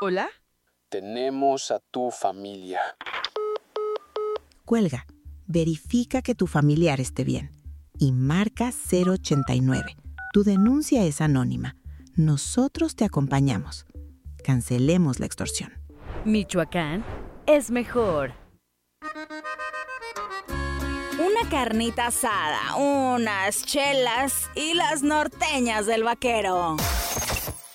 ¿Hola? Tenemos a tu familia. Cuelga, verifica que tu familiar esté bien y marca 089. Tu denuncia es anónima. Nosotros te acompañamos. Cancelemos la extorsión. Michoacán es mejor. Una carnita asada, unas chelas y las norteñas del vaquero.